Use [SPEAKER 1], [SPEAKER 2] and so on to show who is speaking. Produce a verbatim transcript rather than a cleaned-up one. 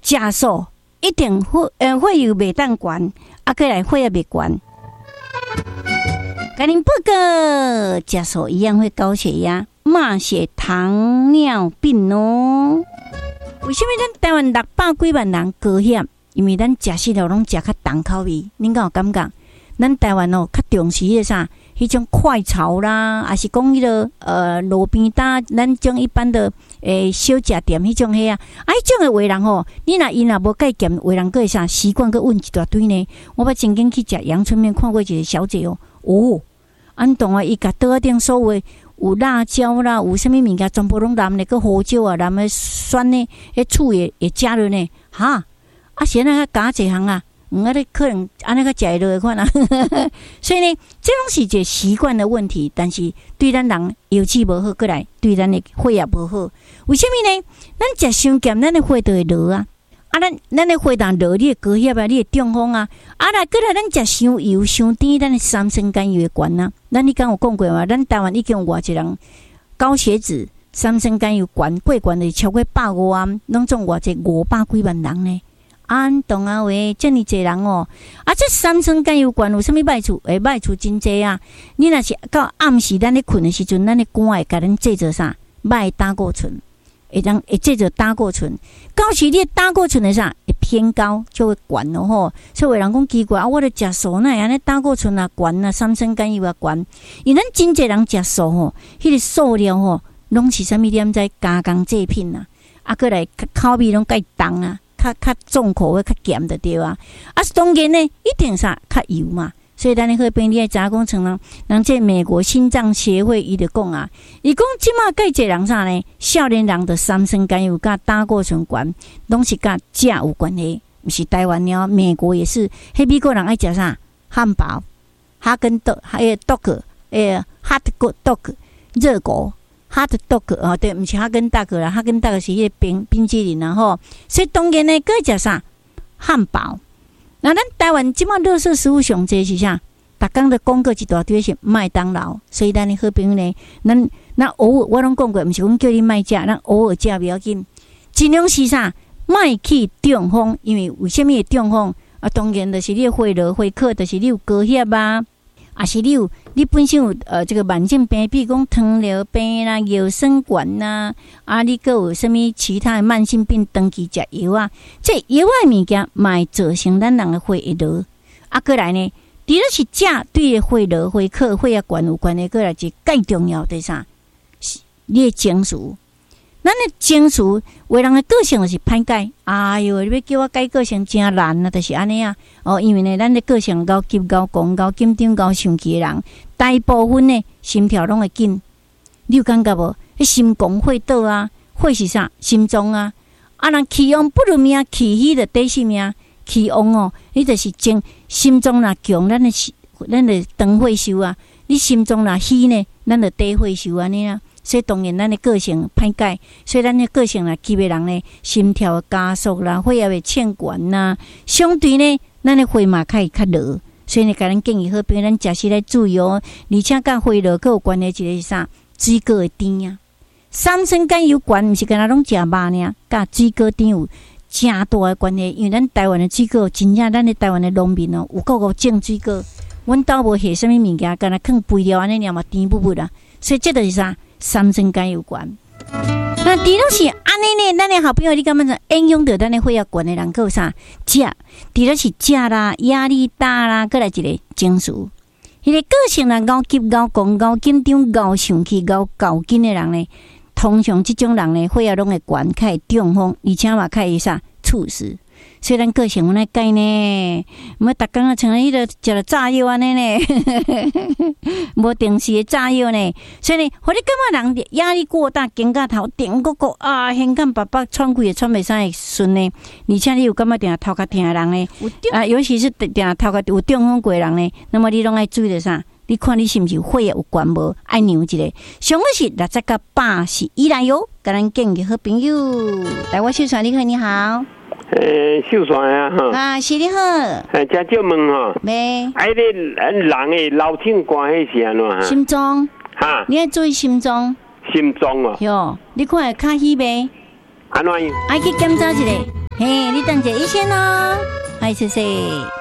[SPEAKER 1] 食素一定会呃会有袂当悬，啊，过来血也袂悬。赶紧报告，食素一样会高血压、骂血、糖尿病哦。为什么咱台湾六百几万人高血压？因为咱食食了拢食较重口味，恁敢有感觉？咱台湾哦较重视迄啥？迄种快炒啦，还是讲迄个呃路边摊，咱种一般的诶小食店迄种迄啊，啊迄种诶话人吼，你若因若无戒减，话人个会啥习惯个问一大堆呢？我捌曾经去食阳春面，看过一个小姐哦，哦，安当啊，伊甲桌仔顶所有有辣椒啦，有啥物物件，全部拢淋咧个胡椒啊，淋咧酸呢，迄醋也也加了呢，哈，啊现在加一项啊。嗯，啊，你可能安尼个食会落的款啊，所以呢，这拢是一个习惯的问题，但是对咱人油脂无好，过来对咱的血也无好。为什么呢？咱食伤咸，咱的血就会落啊。啊，咱咱的血糖落，你的高血压啊，你的中风啊。啊，来过来咱食伤油、伤甜，咱的三酸甘油会悬啊。咱你敢有讲过嘛？咱台湾已经有偌一人高血脂、三酸甘油悬过悬的超过百五啊，拢总偌一五百几万人呢。安懂啊喂，遮尼济人哦，啊，这三酸甘油悬有啥物歹处？诶，歹处真济啊！你若是到暗时咱咧困的时阵，咱的肝会甲咱制造啥？歹胆固醇，会当会制造胆固醇。到时你的胆固醇的啥会偏高，就会悬咯吼。所以有人讲奇怪啊，我咧食素哪安尼胆固醇啊悬啊，三酸甘油啊悬。因咱真济人食素吼，迄个素料吼，拢是啥物点在加工制品啊，啊，过来口味拢介重啊。较较重口味、较咸的对啊，啊，当然呢，一定啥较油嘛。所以咱咧好朋友知影讲成人，人这美国心脏协会伊就讲啊，伊讲即马介济人啥呢？少年人的三酸甘油甲胆固醇悬，拢是甲食有关系，毋是台湾了，美国也是。迄美国人爱食啥？汉堡、哈根达、还有 dog， 诶 ，hot dog 热狗。哈特豆克哦，对，毋是哈根达克啦，哈根达克是迄个冰冰淇淋啦吼。所以当然呢，佮食啥汉堡。那咱台湾即马垃圾食物上济是啥？逐工的广告一大堆是麦当劳。所以咱的好朋友呢，咱咱偶尔我拢讲过，毋是讲叫你卖食，咱偶尔食袂要紧。尽量是啥？卖去中风，因为为什么会中风？啊，当然就是你血流血克，就是你有高血压。啊，是你有你本身有呃这个慢性病，比如讲糖尿病啦、腰酸管啦，啊，你还有什么其他的慢性病，长期食药啊，这药的物件嘛会造成咱人的血会落。啊，过来呢，除了是食对血流、血克、血压悬有关的，过来是最重要的啥？是你的情绪。咱的情绪，为人的个性就是歹改。哎哟，你要叫我改个性真难啊，就是安尼啊。哦，因为呢，咱的个性高急、高讲、高紧张、高生气的人，大部分呢心跳拢会紧。你有感觉无？迄心狂血倒啊，血是啥？心脏啊。啊，人气旺不如命，气虚就得性命。气旺哦，你就是精心脏若强，咱的咱的长血寿啊。你心脏若虚呢，咱就低血寿安尼啊。所以当然，咱的个性歹改，所以咱的个性啦，急的人呢，心跳加速啦，血压会欠悬呐。相对呢，咱的血嘛较会较落，所以呢，甲咱建议好，比如咱食时来注意哦。而且甲血落佫有关系，一个是啥？水果的甜啊，三酸甘油悬，毋是干那拢食肉呢，甲水果甜有正大的关系。因为咱台湾的水果，真正咱的台湾的农民哦，有够够种水果。阮兜无下啥物物件，干那放肥料安尼尔嘛甜不不啦。所以这就是啥？三酸甘油悬。那除了是安尼呢，咱的好朋友你感觉影响到咱的血压悬的人，还有啥？食，除了是食啦，压力大啦，再来一个情绪。迄个个性啦，高急、高讲、高紧张、高生气、高高紧的人呢，通常这种人呢，血压拢会悬，较会中风，而且嘛，较会啥猝死。所以咱个性有那改呢，毋要逐工啊像迄个食了炸药安尼呢，无定时的炸药呢。所以呢，互你感觉人压力过大，肩胛头顶个个啊，胸干巴巴喘气也喘袂啥会顺呢。而且你有感觉定头壳疼的人呢，啊，尤其是定头壳有中风过的人呢，那么你拢爱注意着啥？你看你是毋是血压有悬无？爱量一个，上个是六十到八十以内哟。甲咱建议好朋友，来我秀传你好，你好。
[SPEAKER 2] 诶，秀传啊，哈
[SPEAKER 1] 啊，是你好。
[SPEAKER 2] 诶，真少问哈。
[SPEAKER 1] 没。
[SPEAKER 2] 哎，你人诶脑筋关系是安怎哈？
[SPEAKER 1] 心脏。哈。你要注意心脏。
[SPEAKER 2] 心脏哦。
[SPEAKER 1] 哟，你看会较虚袂？
[SPEAKER 2] 安怎样？
[SPEAKER 1] 爱去检查一下。 嘿，你等者一先哦，嗨，谢谢。